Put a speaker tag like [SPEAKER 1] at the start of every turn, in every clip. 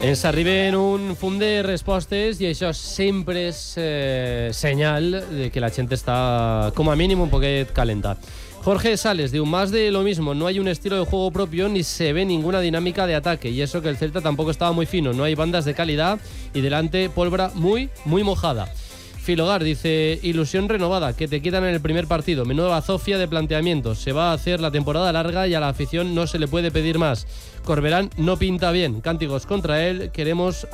[SPEAKER 1] Ens arriben un fum de respostes i això sempre és senyal de que la gent està, com a mínim, un poquet calenta. Jorge Sales diu, más de lo mismo, no hay un estilo de juego propio ni se ve ninguna dinámica de ataque, y eso que el Celta tampoco estaba muy fino, no hay bandas de calidad y delante pólvora muy mojada. Filogar dice, ilusión renovada, que te quitan en el primer partido, menuda bazofia de planteamientos, se va a hacer la temporada larga y a la afición no se le puede pedir más. Corberán no pinta bien, cánticos contra él, queremos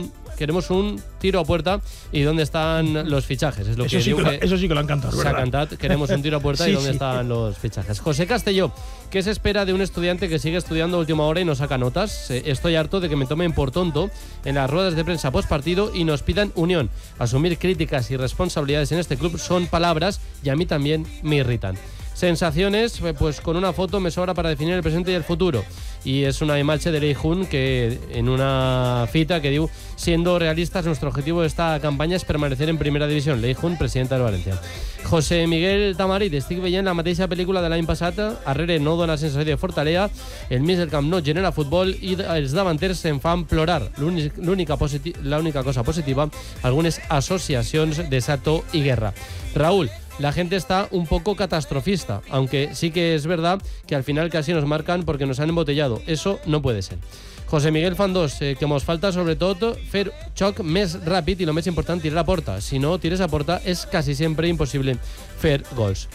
[SPEAKER 1] un tiro a puerta y dónde están los fichajes. Es lo
[SPEAKER 2] eso,
[SPEAKER 1] que
[SPEAKER 2] sí
[SPEAKER 1] diu
[SPEAKER 2] que eso sí que lo han cantado,
[SPEAKER 1] s'ha cantat, queremos un tiro a puerta y dónde están los fichajes. José Castelló, ¿qué se espera de un estudiante que sigue estudiando a última hora y no saca notas? Estoy harto de que me tomen por tonto en las ruedas de prensa post partido y nos pidan unión. Asumir críticas y responsabilidades en este club son palabras y a mí también me irritan. Sensaciones, pues con una foto me sobra para definir el presente y el futuro. Y es una imagen de Leijun que en una cita que diu, siendo realistas, nuestro objetivo de esta campaña es permanecer en primera división. Leijun, presidenta del Valencia. José Miguel Tamarit, estic veient la mateixa pel·lícula de l'any passat, Arrere no dona sensació de fortalea, el mig del camp no genera futbol i els davanters se'n fan plorar. L'única cosa positiva, algunes associacions de Sato i Guerra. Raúl, la gente está un poco catastrofista, aunque sí que es verdad que al final casi nos marcan porque nos han embotellado. Eso no puede ser. José Miguel Fandós, que mos falta sobretot fer xoc més ràpid i lo més important, tirar a porta. Si no tires a porta és quasi sempre impossible fer gols.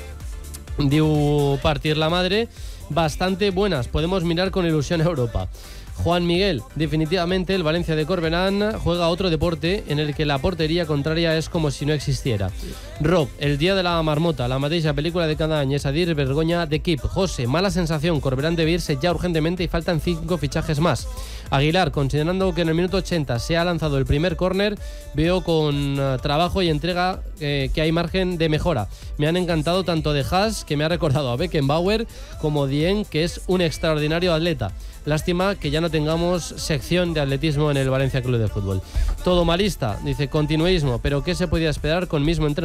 [SPEAKER 1] Diu Partir la Madre, bastante buenas, podemos mirar con ilusión a Europa. Juan Miguel, definitivamente el Valencia de Corberán juega otro deporte en el que la portería contraria es como si no existiera. Rob, el día de la marmota, la mateixa película de cada any, és a dir, vergonya d'equip. José, mala sensación, Corberán debe irse ya urgentemente y faltan 5 fichajes más. Aguilar, considerando que en el minuto 80 se ha lanzado el primer córner, veo con trabajo y entrega que hay margen de mejora. Me han encantado tanto de Haas, que me ha recordado a Beckenbauer, como Dien, que es un extraordinario atleta. Lástima que ya no tengamos sección de atletismo en el Valencia Club de Fútbol. Todo malista, dice, continuismo, pero ¿qué se podía esperar con mismo entrenador?